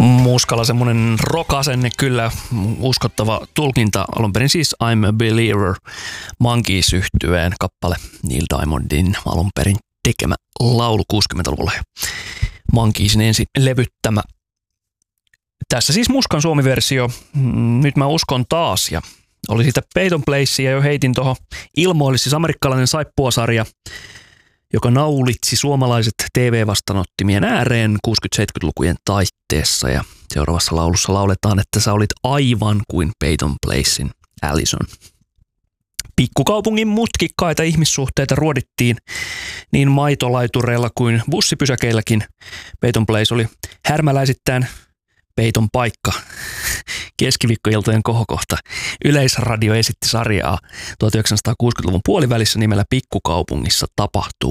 Muskalla semmoinen rock-asenne, kyllä uskottava tulkinta. Alun perin siis I'm a Believer, Monkees-yhtyeen kappale, Neil Diamondin alun perin tekemä laulu 60-luvulla. Monkeesin ensin levyttämä. Tässä siis Muskan suomi-versio. Nyt mä uskon taas, ja oli siitä Peyton Placea jo heitin tuohon. Ilmoille siis amerikkalainen saippuasarja, joka naulitsi suomalaiset TV-vastaanottimien ääreen 60-70-lukujen taitteessa. Ja seuraavassa laulussa lauletaan, että sä olit aivan kuin Peyton Placein Allison. Pikkukaupungin mutkikkaita ihmissuhteita ruodittiin niin maitolaitureilla kuin bussipysäkeilläkin. Peyton Place oli härmäläisittäin Peyton paikka. Keskiviikkoiltojen kohokohta. Yleisradio esitti sarjaa 1960-luvun puolivälissä nimellä Pikkukaupungissa tapahtuu.